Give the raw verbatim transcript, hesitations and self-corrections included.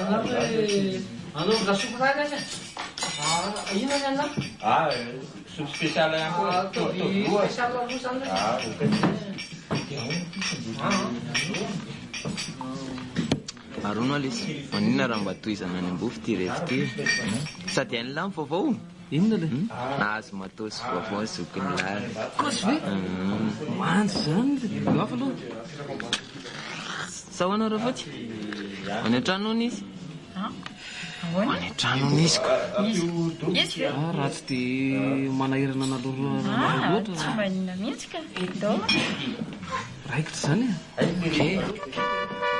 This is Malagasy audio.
anao gasoko rany aza ino any ana ah soupe spécial ihany koa spécial aloha zany ah arono alisy manina raha mba toizana any ambofy ty reto ty sady any lamy vaovao inona le azo matosy vaovao zokiny lahy kosy ve mantsy zany io afa aloha sahoana raha fotsy any an-tranony izy any an-tranony izy ko raha tsy dia manahirana naloroa tsy manina mihitsy ka do raikitra zany e